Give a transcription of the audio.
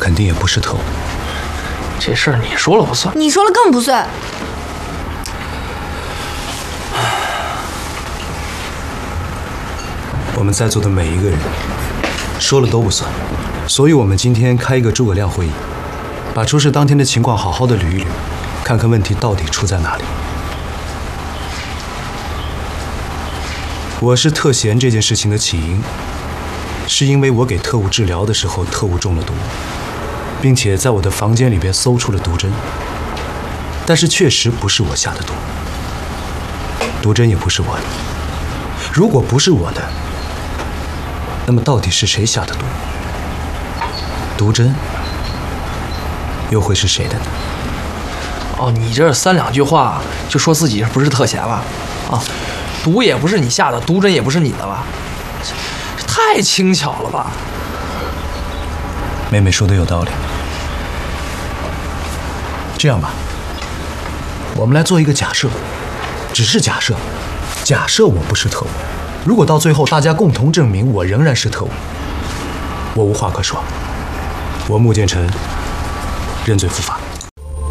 肯定也不是特务。 这事儿你说了不算， 你说了更不算。 我们在座的每一个人说了都不算，所以我们今天开一个诸葛亮会议，把出事当天的情况好好的捋一捋，看看问题到底出在哪里。我是特嫌这件事情的起因，是因为我给特务治疗的时候，特务中了毒，并且在我的房间里边搜出了毒针，但是确实不是我下的毒，毒针也不是我的。如果不是我的，那么到底是谁下的毒？毒针又会是谁的呢？ 哦，你这三两句话就说自己不是特嫌了啊？毒也不是你下的，毒针也不是你的吧？这太轻巧了吧？ 妹妹说的有道理。这样吧，我们来做一个假设，只是假设，假设我不是特务。如果到最后大家共同证明我仍然是特务，我无话可说，我穆建成认罪伏法。